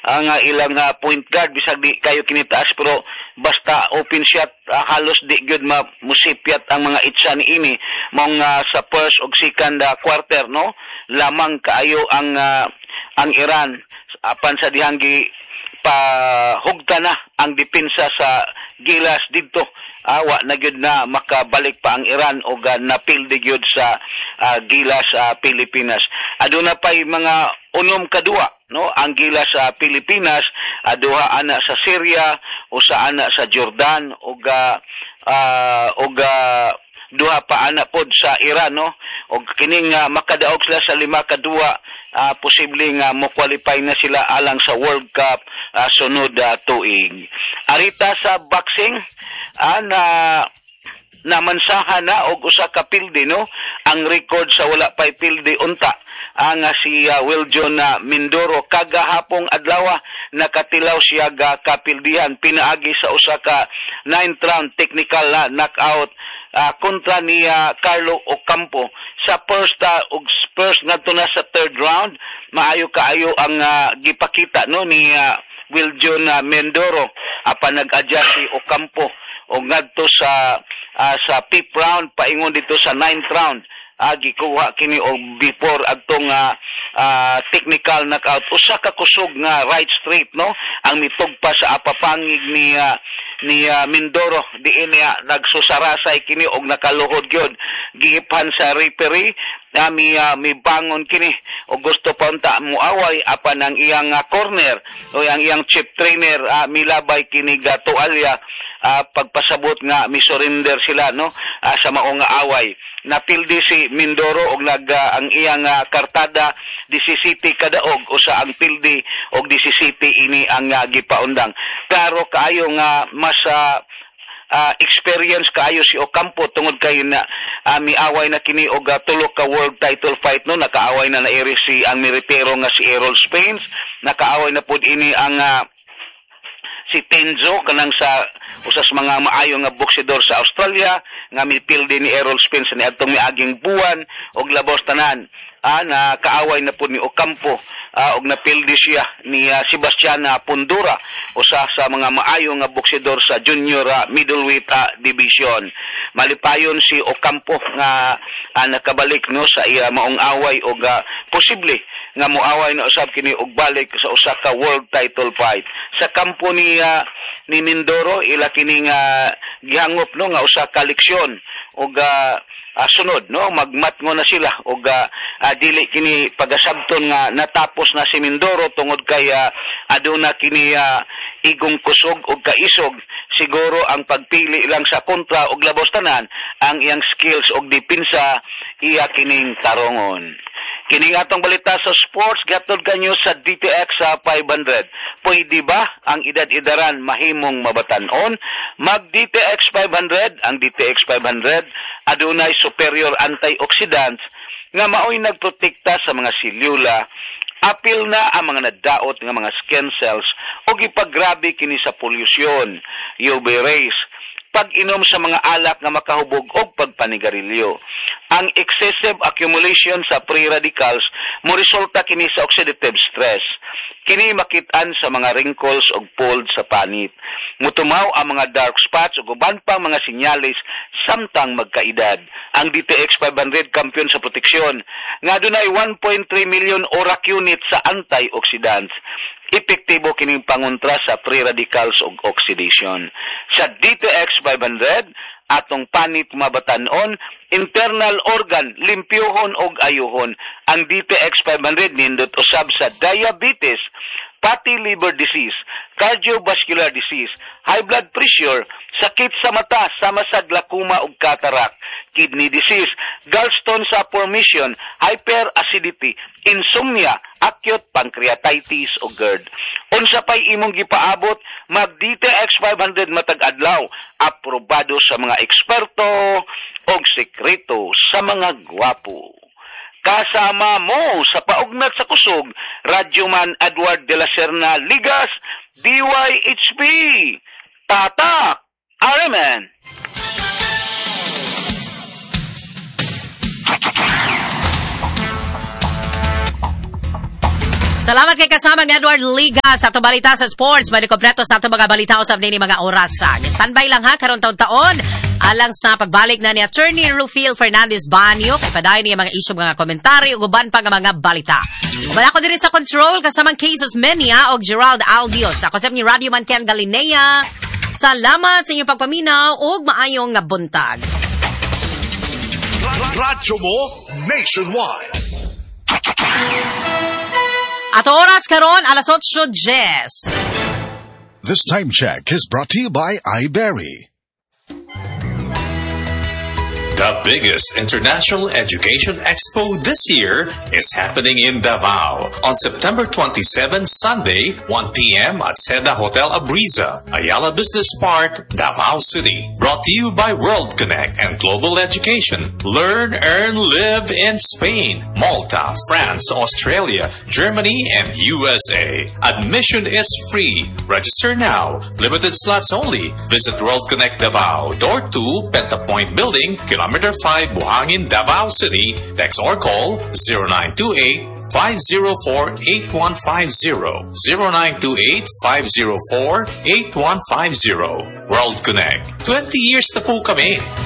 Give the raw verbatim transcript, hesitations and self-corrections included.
ang uh, ilang uh, point guard bisag di kayo kinitaas pero basta open shot uh, halos di gyud ma musipyat ang mga itsa ni ini mong uh, sa first ug second uh, quarter no lamang kaayo ang uh, ang Iran apan sa dihanggi pa hugta na ang depensa sa Gilas didto awa na gyud na makabalik pa ang Iran o uh, napildi gyud sa uh, Gilas sa uh, Pilipinas. Aduna pay mga unom kadua no ang Gilas sa uh, Pilipinas aduha ana sa Syria o sa ana sa Jordan o uh, uh, o uh, duha pa ana pod sa Iran no og kining uh, makadaog sila sa lima kadua uh, posible nga mo qualify na sila alang sa World Cup uh, sunod uh, tuig. Arita sa boxing uh, na namansahan na og usa ka pildi no ang record sa wala pay pildi unta ang uh, si uh, Wiljon uh, Mindoro kagahapong adlaw nakatilaw siya ga kapildihan pinaagi sa usa ka ninth round technical uh, knockout uh, kontra ni uh, Carlo Ocampo sa first uh, ug first ngadto na sa third round maayo kaayo ang uh, gipakita no ni uh, Wiljon uh, Mindoro apan nag-adjust si Ocampo o ngadto sa uh, sa fifth round paingon dito sa ninth round agi kuha kini og before adtong uh, uh, technical knockout usa ka kusog nga right straight no ang mitugpa sa apapangig ni uh, ni uh, Mindoro diin niya nagsusarasay kini og nakaluhod gyud giipan sa referee na mi uh, mi bangon kini o gusto pa unta muaway apan ang iyang uh, corner o ang iyang chief trainer uh, milabay kini gatualya uh, pagpasabot nga mi surrender sila no uh, sa mao nga away napildi si Mindoro og nag uh, ang iyang uh, kartada disisiti kadaog usa ang pildi og disisiti ini ang uh, gipaundang klaro kaayo nga mas uh, uh, experience kaayo si Ocampo tungod kay na uh, miaway na kini og uh, tulo ka world title fight no nakaaway na na eri si ang miritero nga si Errol Spence nakaaway na pud ini ang uh, si Tenzo kanang sa usas mga maayo nga boksidor sa Australia nga mipildi ni Errol Spence ni adtong miaging buwan og labos tanan ah, na kaaway na po ni Ocampo ah, og napildi siya ni uh, Sebastian Pundura usa sa mga maayo nga boksidor sa junior uh, middleweight uh, division. Malipayon si Ocampo nga uh, nakabalik no sa iya maong away og uh, posible nga moaway na usab kini og balik sa usa ka world title fight sa kampo ni uh, ni Mindoro ila kini nga gihangop no nga usa ka leksyon og uh, uh, sunod no magmatngo na sila og uh, uh, dili kini pagasabton nga natapos na si Mindoro tungod kay uh, aduna kini uh, igong kusog og kaisog siguro ang pagpili lang sa kontra og labos tanan ang iyang skills og depensa iya kining tarongon. Kining atong balita sa sports gatod kanyo sa D T X sa five hundred. Pwede ba ang edad-edaran mahimong mabatan-on? Mag D T X five hundred, ang D T X five hundred adunay superior antioxidants nga maoy nagprotekta sa mga selula, apil na ang mga nadaot nga mga skin cells o ipagrabe kini sa pollution, U V rays, pag-inom sa mga alak nga makahubog o pagpanigarilyo. Ang excessive accumulation sa free radicals mo resulta kini sa oxidative stress. Kini makitaan sa mga wrinkles o fold sa panit. Mutumaw ang mga dark spots o uban pang mga sinyalis samtang magkaedad. Ang D T X five hundred kampiyon sa proteksyon nga dunay one point three million ORAC unit sa antioxidants. Epektibo kining pangontra sa free radicals ug oxidation. Sa D T X five hundred, atong panit mabatan-on, internal organ, limpyohon og ayuhon. Ang D T X five hundred nindot usab sa diabetes, fatty liver disease, cardiovascular disease, high blood pressure, sakit sa mata sama sa glaucoma ug cataract, kidney disease, gallstone sa formation, hyperacidity, insomnia, acute pancreatitis o GERD. Unsa pay imong gipaabot, mag D T X five hundred matag adlaw, aprobado sa mga eksperto o sekreto sa mga gwapo. Kasama mo sa paugnat sa kusog, Radyoman Edward de la Serna Ligas, D Y H P, Tatak, R M N. Salamat kay kasamang Edward Liga sa ato balita sa sports. May kompleto sa ato mga balita usab ni mga oras. Standby lang ha karon taon-taon alang sa pagbalik na ni Attorney Rufil Fernandez Banyo kay padayon niya mga isyu mga komentaryo ug uban pa nga mga balita. Wala ko diri sa control kasamang Cases Menia og Gerald Aldios. Ako sa ni Radio Man Ken Galinea. Salamat sa inyong pagpaminaw ug maayong nga buntag. Radyo mo nationwide. Ato oras karon alas otso Jess. This time check is brought to you by iBerry. The biggest international education expo this year is happening in Davao on September twenty-seventh, Sunday, one p.m. at Seda Hotel Abriza, Ayala Business Park, Davao City. Brought to you by World Connect and Global Education. Learn, earn, live in Spain, Malta, France, Australia, Germany, and U S A. Admission is free. Register now. Limited slots only. Visit World Connect Davao, Door two, Pentapoint Building, Kilometer five, Buhangin, Davao City. Text or call zero nine two eight, five zero four, eight one five zero. zero nine two eight, five zero four, eight one five zero. World Connect. twenty years na po kami.